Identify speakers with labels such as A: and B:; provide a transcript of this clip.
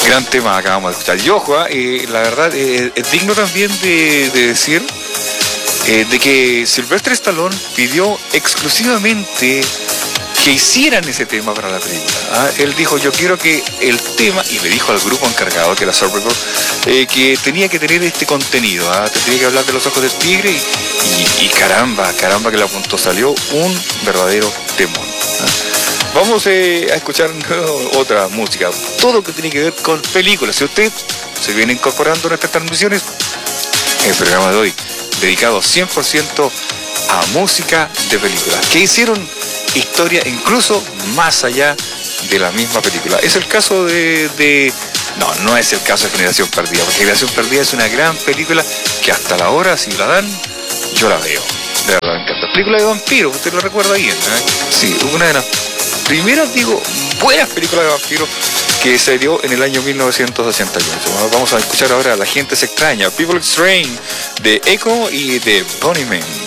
A: Gran tema acabamos de escuchar. Y ojo, la verdad es digno también de decir de que Sylvester Stallone pidió exclusivamente que hicieran ese tema para la película. Él dijo, yo quiero que el tema, y le dijo al grupo encargado, que era Sorbecker, que tenía que tener este contenido, tenía que hablar de los ojos del tigre y caramba que le apuntó, salió un verdadero temón. Vamos a escuchar otra música, todo lo que tiene que ver con películas. Si usted se viene incorporando a nuestras transmisiones, el programa de hoy dedicado 100% a música de películas que hicieron historia incluso más allá de la misma película. Es el caso no es el caso de Generación Perdida, porque Generación Perdida es una gran película que hasta la hora, si la dan, yo la veo. De verdad me encanta. Película de vampiros, usted lo recuerda bien, Sí, una de las primeras, buenas películas de vampiros que se dio en el año 1988. Vamos a escuchar ahora La gente se extraña, People Strange, de Echo y de Bunnymen.